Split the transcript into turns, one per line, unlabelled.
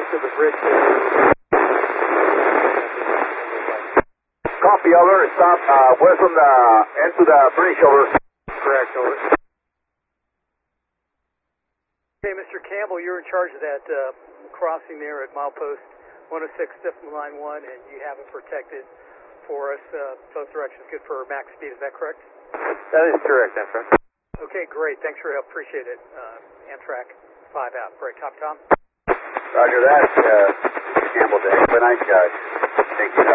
west of the bridge.
Copy, over. Stop west from the end to the bridge, over.
Correct, over. Okay, Mr. Campbell, you're in charge of that crossing there at milepost 106, Decimal Line 1, and you have it protected for us, both directions, good for max speed. Is that correct?
That is correct, Amtrak.
Okay, great. Thanks for your help. Appreciate it. Amtrak 5 out. Great. Copy, Tom.
Roger that, Campbell. Have a nice guy. Thank you.